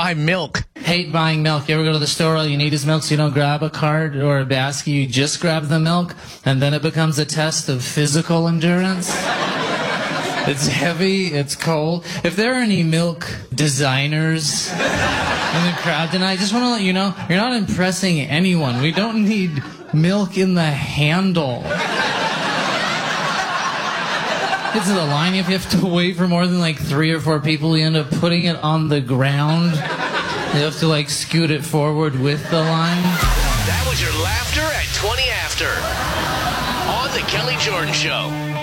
buy milk. Hate buying milk. You ever go to the store, all you need is milk, so you don't grab a cart or a basket, you just grab the milk, and then it becomes a test of physical endurance? It's heavy, it's cold. If there are any milk designers in the crowd tonight, I just want to let you know, you're not impressing anyone. We don't need milk in the handle. Get to the line, if you have to wait for more than like 3 or 4 people, you end up putting it on the ground. You have to like scoot it forward with the line. That was your laughter at 20 After on The Kelly Jordan Show.